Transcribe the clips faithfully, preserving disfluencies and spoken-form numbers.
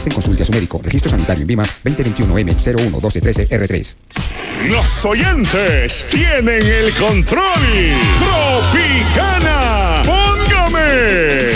Consulte a su médico. Registro sanitario en Vima veinte veintiuno M cero uno doce trece R tres. Los oyentes tienen el control. Tropicana. Póngame.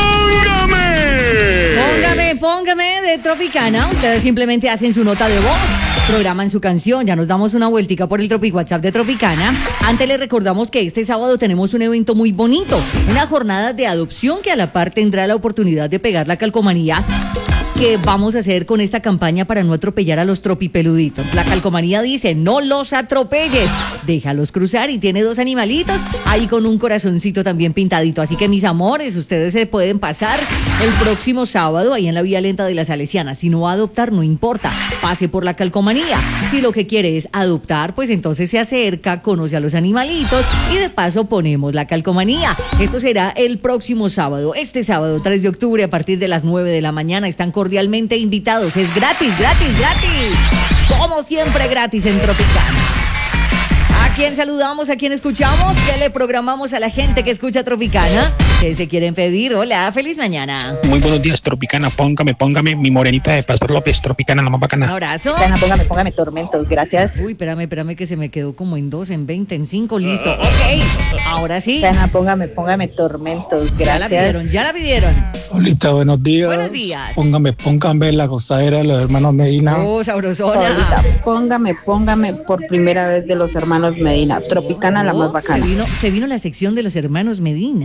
Póngame. Póngame, póngame de Tropicana. Ustedes simplemente hacen su nota de voz, programan su canción. Ya nos damos una vueltica por el Tropic WhatsApp de Tropicana. Antes les recordamos que este sábado tenemos un evento muy bonito, una jornada de adopción que a la par tendrá la oportunidad de pegar la calcomanía que vamos a hacer con esta campaña para no atropellar a los tropipeluditos. La calcomanía dice, no los atropelles, déjalos cruzar, y tiene dos animalitos ahí con un corazoncito también pintadito. Así que, mis amores, ustedes se pueden pasar el próximo sábado ahí en la Vía Lenta de las Salesianas. Si no va a adoptar, no importa, pase por la calcomanía. Si lo que quiere es adoptar, pues entonces se acerca, conoce a los animalitos y de paso ponemos la calcomanía. Esto será el próximo sábado, este sábado tres de octubre a partir de las nueve de la mañana. Están cordialmente invitados. Es gratis, gratis, gratis. Como siempre, gratis en Tropicana. ¿A quién saludamos? ¿A quién escuchamos? ¿Qué le programamos a la gente que escucha Tropicana? ¿Qué se quieren pedir? Hola, feliz mañana. Muy buenos días, Tropicana. Póngame, póngame mi morenita de Pastor López. Tropicana, la más bacana. Un abrazo. Póngame, póngame, póngame tormentos. Gracias. Uy, espérame, espérame que se me quedó como en dos, en veinte, en cinco. Listo. Ok. Ahora sí. Póngame, póngame, póngame tormentos. Gracias. Ya la pidieron, ya la pidieron. Olita, buenos días. Buenos días. Póngame, póngame la gozadera de los hermanos Medina. Oh, sabrosona. Ahorita, póngame, póngame por primera vez de los hermanos Medina. Tropicana, la Oh, más bacana. Se vino, se vino la sección de los hermanos Medina.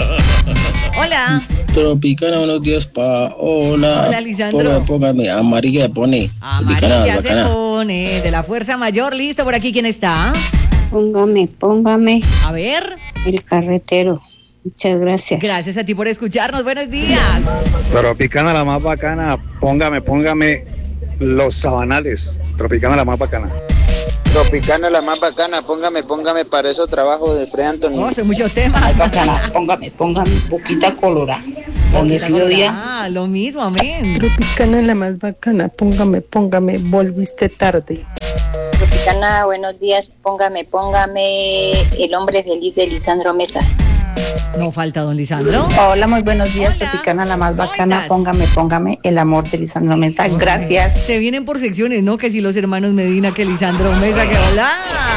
Hola. Tropicana, buenos días, pa. Hola. Hola, Lisandro. Póngame, póngame. Amarilla pone. Amarilla Tropicana, se bacana. pone, de la Fuerza Mayor. Listo, por aquí, ¿quién está? Póngame, póngame A ver. el carretero. Muchas gracias. Gracias a ti por escucharnos. Buenos días. Tropicana, la más bacana. Póngame, póngame los sabanales. Tropicana, la más bacana. Tropicana, la más bacana. Póngame, póngame para esos trabajos de Fred Anthony. No, son muchos temas. Bacana, póngame, póngame poquita colora. Bendecido día. Ah, lo mismo, amén. Tropicana, la más bacana. Póngame, póngame, volviste tarde. Tropicana, buenos días. Póngame, póngame el hombre feliz de Lisandro Mesa. No falta don Lisandro. Hola, muy buenos días. Hola. Tropicana, la más ¿Cómo bacana. estás? Póngame, póngame el amor de Lisandro Mesa. Gracias. Se vienen por secciones, ¿no? Que si los hermanos Medina, que Lisandro Mesa, que hola.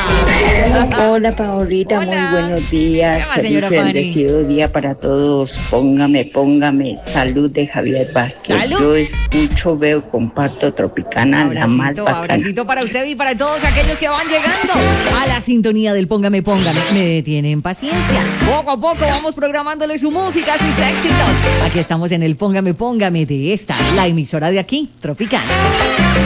Hola, Paolita, Hola. muy buenos días. ¿Qué más, señora Feliz y Fanny? bendecido día para todos. Póngame, póngame salud de Javier Vázquez. Salud. Yo escucho, veo, comparto Tropicana, la más Abracito, bacana. abracito para usted y para todos aquellos que van llegando a la sintonía del Póngame, Póngame. Me tienen paciencia. Poco a poco vamos programándole su música, sus éxitos. Aquí estamos en el Póngame, Póngame de esta, la emisora de aquí, Tropicana.